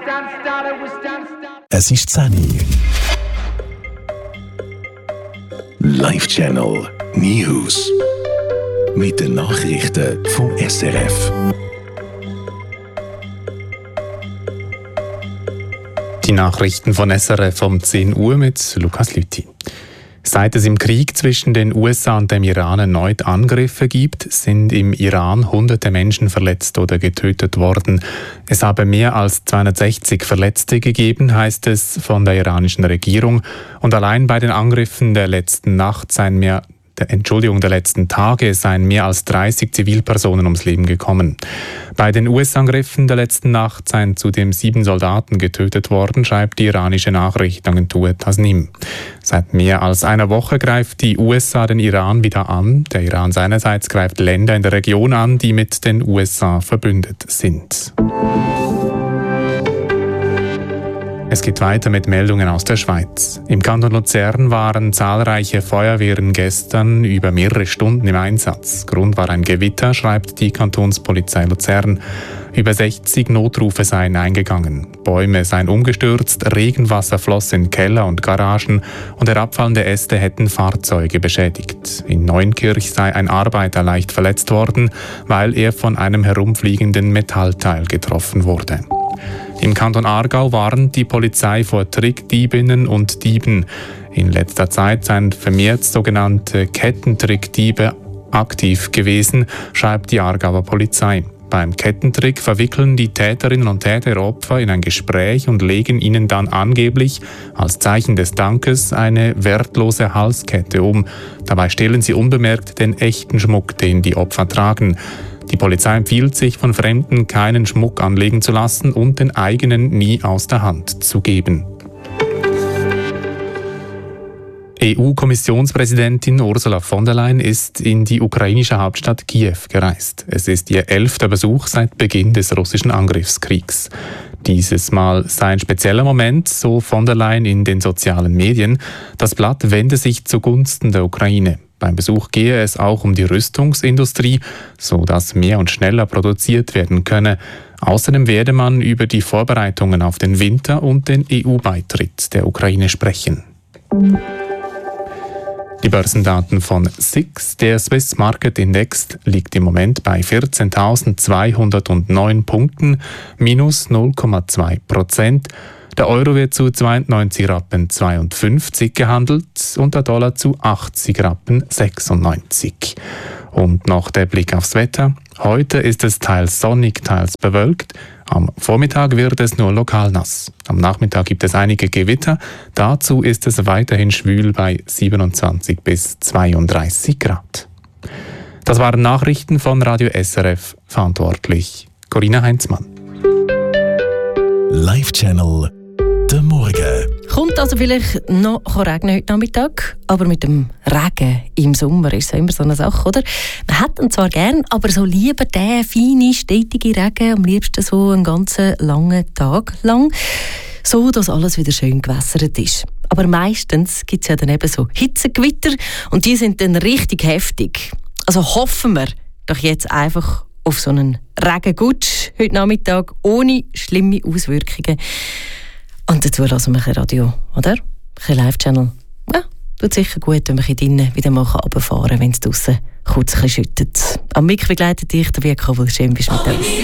Es ist 10 Uhr. Live Channel News. Mit den Nachrichten vom SRF. Die Nachrichten von SRF um 10 Uhr mit Lukas Lüthi. Seit es im Krieg zwischen den USA und dem Iran erneut Angriffe gibt, sind im Iran hunderte Menschen verletzt oder getötet worden. Es habe mehr als 260 Verletzte gegeben, heißt es von der iranischen Regierung. Und allein bei den Angriffen der letzten Tage seien mehr als 30 Zivilpersonen ums Leben gekommen. Bei den US-Angriffen der letzten Nacht seien zudem 7 Soldaten getötet worden, schreibt die iranische Nachrichtenagentur Tasnim. Seit mehr als einer Woche greift die USA den Iran wieder an. Der Iran seinerseits greift Länder in der Region an, die mit den USA verbündet sind. Es geht weiter mit Meldungen aus der Schweiz. Im Kanton Luzern waren zahlreiche Feuerwehren gestern über mehrere Stunden im Einsatz. Grund war ein Gewitter, schreibt die Kantonspolizei Luzern. Über 60 Notrufe seien eingegangen. Bäume seien umgestürzt, Regenwasser floss in Keller und Garagen und herabfallende Äste hätten Fahrzeuge beschädigt. In Neunkirch sei ein Arbeiter leicht verletzt worden, weil er von einem herumfliegenden Metallteil getroffen wurde. Im Kanton Aargau warnt die Polizei vor Trickdiebinnen und Dieben. In letzter Zeit seien vermehrt sogenannte Kettentrickdiebe aktiv gewesen, schreibt die Aargauer Polizei. Beim Kettentrick verwickeln die Täterinnen und Täter ihre Opfer in ein Gespräch und legen ihnen dann angeblich als Zeichen des Dankes eine wertlose Halskette um. Dabei stehlen sie unbemerkt den echten Schmuck, den die Opfer tragen. Die Polizei empfiehlt, sich von Fremden keinen Schmuck anlegen zu lassen und den eigenen nie aus der Hand zu geben. EU-Kommissionspräsidentin Ursula von der Leyen ist in die ukrainische Hauptstadt Kiew gereist. Es ist ihr 11. Besuch seit Beginn des russischen Angriffskriegs. Dieses Mal sei ein spezieller Moment, so von der Leyen in den sozialen Medien. Das Blatt wende sich zugunsten der Ukraine. Beim Besuch gehe es auch um die Rüstungsindustrie, so dass mehr und schneller produziert werden könne. Außerdem werde man über die Vorbereitungen auf den Winter und den EU-Beitritt der Ukraine sprechen. Die Börsendaten von SIX, der Swiss Market Index, liegt im Moment bei 14.209 Punkten, minus 0,2%. Der Euro wird zu 92,52 Rappen gehandelt und der Dollar zu 80,96 Rappen. Und noch der Blick aufs Wetter. Heute ist es teils sonnig, teils bewölkt. Am Vormittag wird es nur lokal nass. Am Nachmittag gibt es einige Gewitter. Dazu ist es weiterhin schwül bei 27 bis 32 Grad. Das waren Nachrichten von Radio SRF, verantwortlich Corinna Heinzmann. Live Channel der Morgen. Kommt also vielleicht noch regnen heute Nachmittag, aber mit dem Regen im Sommer ist es immer so eine Sache, oder? Man hat ihn zwar gern, aber so lieber den feinen, stetigen Regen, am liebsten so einen ganzen langen Tag lang, so dass alles wieder schön gewässert ist. Aber meistens gibt es ja dann eben so Hitzegewitter und die sind dann richtig heftig. Also hoffen wir doch jetzt einfach auf so einen Regengutsch heute Nachmittag ohne schlimme Auswirkungen. Und dazu lassen wir ein Radio, oder? Ein Live-Channel. Ja, tut sicher gut, wenn man drinnen wieder mal runterfahren kann, wenn es draussen kurz schüttet. Am Mic begleitet dich der Wirka, wo du schön bist mit dem.